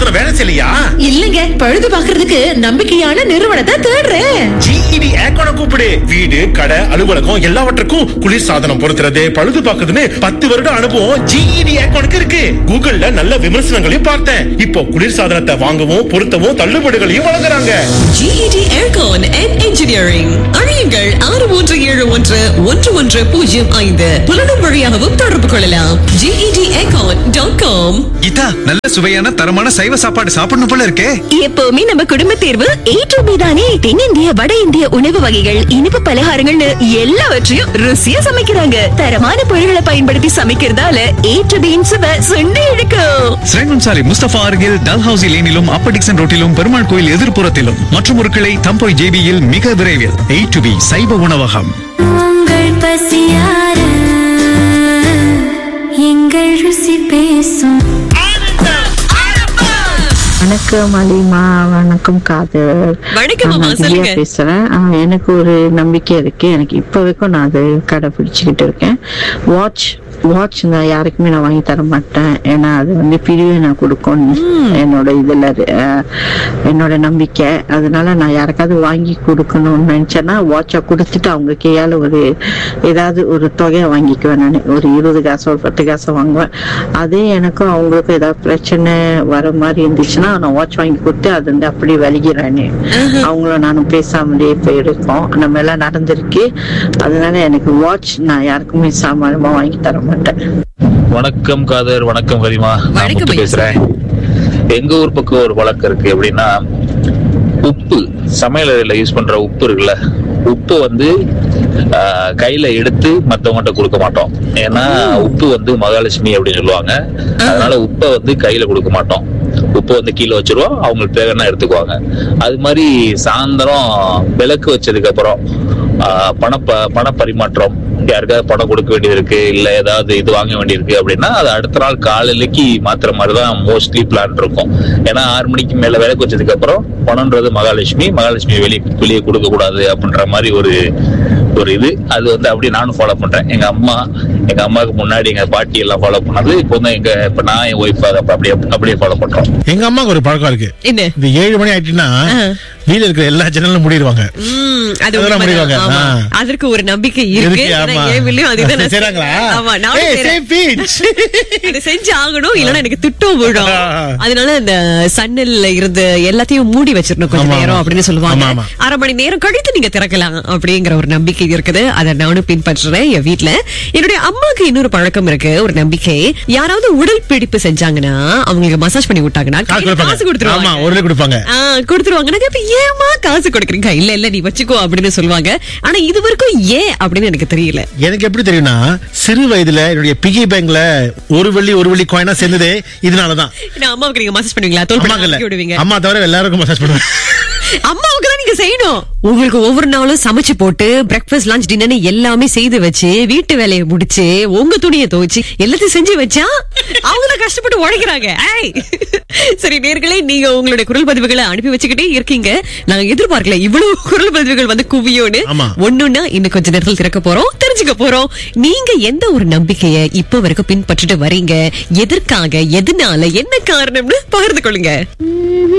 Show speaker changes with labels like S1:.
S1: நிறுவனம் வேலை செய்யலையா?
S2: இல்லங்க, பழுது பாக்குறதுக்கு நம்பிக்கையான நிறுவனத்தை தேடுறேன்.
S1: GED ஏர்கானை கூப்பிடு. வீடு, கடை, அலுவலகம் எல்லாவற்றுக்கும் குளிர் சாதனம் பொருத்துறது, பழுது பார்க்கறதுன்னு 10 வருட அனுபவம் GED ஏர்கானுக்கு இருக்கு. கூகுள்ல நல்ல விமர்சனங்களையும் பார்த்தேன். இப்போ குளிர் சாதனத்தை வாங்கவும் பொருத்தவும் தள்ளுபடிகளையும் வழங்குறாங்க.
S3: GED Aircon and Engineering. அழையுங்கள் 63711105. புலனும் வழியாகவும் தொடர்பு கொள்ளலாம். GEDAircon.com.
S4: கீதா, நல்ல சுவையான தரமான சைவ சாப்பாடு சாப்பிடணும் போல இருக்கே.
S5: எப்பவுமே நம்ம குடும்ப தேர்வு A to B தானே. தென்னிந்திய வட இந்திய உணவு வகைகள், இனிப்பு பலகாரங்கள்னு எல்லாவற்றையும் ருசியா சமைக்கிறாங்க. தரமான பொருட்களை பயன்படுத்தி சமைக்கிறதால A to B சுவை சுண்டி இழுக்கும்.
S4: ஸ்ரேங்கன்சாலி முஸ்தபா அருகில் டல்ஹவுசி லேனிலும் அப்பர் டிக்சன் ரோட்டிலும் பெருமாள் கோயில் எதிர்ப்புறத்திலும் மற்றும் ஒரு கிளை தம்போய் JBயில் மிக விரைவில் A to B சைவ உணவகம்.
S6: உங்கள் பசியார எங்கள் ருசி பேசும்.
S7: வணக்கம் அலிமா, வணக்கம் காதர்.
S3: வணக்கம் அம்மா, சொல்லுங்க.
S7: பேசுறேன். எனக்கு ஒரு நம்பிக்கை இருக்கு. எனக்கு இப்ப வரைக்கும் நான் அதை கடைபிடிச்சுக்கிட்டு இருக்கேன். வாட்ச் நான் யாருக்குமே நான் வாங்கி தர மாட்டேன். ஏன்னா அது பிரிவை நான் கொடுக்கும் என்னோட இதுல என்னோட நம்பிக்கை. அதனால நான் யாருக்காவது வாங்கி கொடுக்கணும்னு நினைச்சேன்னா வாட்சை கொடுத்துட்டு அவங்க கையால ஏதாவது ஒரு தொகையை வாங்கிக்குவேன். நான் ஒரு 20 காசோ ஒரு 10 காசோ வாங்குவேன். அதே எனக்கும் அவங்களுக்கும் ஏதாவது பிரச்சனை வர மாதிரி இருந்துச்சுன்னா நான் வாட்ச் வாங்கி கொடுத்து அது அப்படியே விலகிறேன். அவங்கள நானும் பேசாமலே போயிருக்கோம். நம்ம எல்லாம் நடந்திருக்கு. அதனால எனக்கு வாட்ச் நான் யாருக்குமே சாமானியமா வாங்கி தர மாட்டேன்.
S8: வணக்கம் காதர், வணக்கம் கரிமா, நான் முத்து பேசுறேன். எங்க ஊர் பக்கம் ஒரு வழக்கம் இருக்கு. எப்படின்னா, உப்பு சமையல் யூஸ் பண்ற உப்பு இருக்குல்ல, உப்பு கையில எடுத்து மத்தவங்ககிட்ட கொடுக்க மாட்டோம். ஏன்னா உப்பு மகாலட்சுமி அப்படின்னு சொல்லுவாங்க. அதனால உப்பை கையில கொடுக்க மாட்டோம். உப்பு கீழே வச்சிருவோம், அவங்களுக்கு தேவைன்னா எடுத்துக்குவாங்க. அது மாதிரி சாயந்தரம் விளக்கு வச்சதுக்கு அப்புறம் பண பரிமாற்றம், யாருக்காவது பணம் கொடுக்க வேண்டியது இருக்கு, இல்ல ஏதாவது இது வாங்க வேண்டியிருக்கு அப்படின்னா அது அடுத்த நாள் காலையிலக்கு மாத்திர மாதிரிதான் மோஸ்ட்லி பிளான் இருக்கும். ஏன்னா 6 மணிக்கு மேல விளக்கு வச்சதுக்கு அப்புறம் பணம்ன்றது மகாலட்சுமி வெளியே கொடுக்க கூடாது அப்படின்ற மாதிரி ஒரு இது. அது அப்படியே நானும் ஃபாலோ பண்றேன். எங்க அம்மாவுக்கு முன்னாடி எங்க பாட்டி எல்லாம் ஃபாலோ பண்ணது. இப்ப நான் என் ஒய்ஃப் அப்படியே ஃபாலோ பண்றோம்.
S1: எங்க அம்மாவுக்கு ஒரு பழக்கம் இருக்கு.
S3: என்ன?
S1: இந்த 7 மணி ஆயிட்டுன்னா வீட்டுல இருக்கிற எல்லா ஜன்னலும் மூடிடுவாங்க.
S3: அதற்கு ஒரு நம்பிக்கை இருக்கு. செஞ்சு ஆகணும், இல்லன்னா எனக்கு திட்டம் விடும். அதனால இந்த சன்னல்ல இருந்து எல்லாத்தையும் மூடி வச்சிடணும் கொஞ்ச நேரம் அப்படின்னு சொல்லுவாங்க. 1/2 மணி நேரம் கழித்து நீங்க திறக்கலாம் அப்படிங்கிற ஒரு நம்பிக்கை இருக்குது. அதை நானும் பின்பற்றுறேன் என் வீட்டுல. என்னுடைய அம்மாக்கு இன்னொரு பழக்கம் இருக்கு, ஒரு நம்பிக்கை. யாராவது உடல் பிடிப்பு செஞ்சாங்கன்னா அவங்களுக்கு மசாஜ் பண்ணி விட்டாங்கன்னா காசு கொடுத்துருவாங்க. ஏமா காசு கொடுக்குறீங்க? இல்ல நீ வச்சுக்கோ அப்படின்னு சொல்லுவாங்க. ஆனா இது வரைக்கும் ஏன் அப்படின்னு எனக்கு தெரியல.
S1: எனக்கு எப்படி தெரியும்னா, சிறு வயதுல என்னுடைய பிகி பேங்க்ல ஒரு வெள்ளி காயினா சேர்ந்ததே இதனாலதான்.
S3: அம்மாவுக்கு நீங்க மசாஜ் பண்ணுவீங்களா? தோல்
S1: அம்மா தவிர எல்லாருக்கும் மசாஜ் பண்ணுவேன்.
S3: அம்மாவுக்கு தான் நீங்க செய்யணும். உங்களுக்கு ஒவ்வொரு நாளும் சமைச்சு போட்டு பிரேக்ஃபாஸ்ட், லஞ்ச், டின்னர் எல்லாமே செய்து வச்சு வீட்டு வேலையை முடிச்சு உங்க துணியை துவைச்சு எல்லாத்தையும் செஞ்சு வச்சா அவங்க தான் கஷ்டப்பட்டு உழைக்கிறாங்க. சரி நேர்களே, நீங்க உங்களுடைய குரல் பதிவுகளை அனுப்பி வச்சுக்கிட்டே இருக்கீங்க. நாங்க எதிர்பார்க்கல இவ்வளவு குரல் பதிவுகள் குவியோன்னு. ஒண்ணுன்னா இன்னும் கொஞ்ச நேரத்தில் திறக்க போறோம், தெரிஞ்சுக்க போறோம். நீங்க எந்த ஒரு நம்பிக்கையை இப்ப வரைக்கும் பின்பற்றிட்டு வரீங்க, எதற்காக, எதனால, என்ன காரணம்னு பகிர்ந்து கொள்ளுங்க.